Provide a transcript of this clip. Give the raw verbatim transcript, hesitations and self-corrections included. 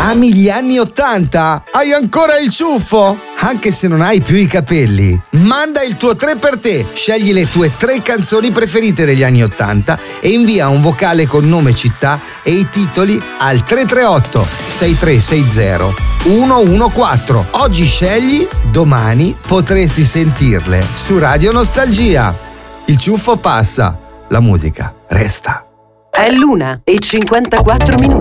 Ami gli anni ottanta? Hai ancora il ciuffo? Anche se non hai più i capelli, manda il tuo tre per te. Scegli le tue tre canzoni preferite degli anni ottanta e invia un vocale con nome, città e i titoli al tre tre otto sei tre sei zero uno uno quattro. Oggi scegli, domani potresti sentirle su Radio Nostalgia. Il ciuffo passa, la musica resta. È l'una e cinquantaquattro minuti.